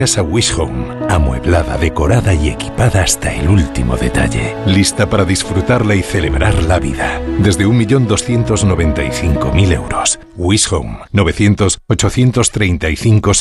Casa Wish Home, amueblada, decorada y equipada hasta el último detalle. Lista para disfrutarla y celebrar la vida. Desde 1.295.000 euros. Wish Home, 900 835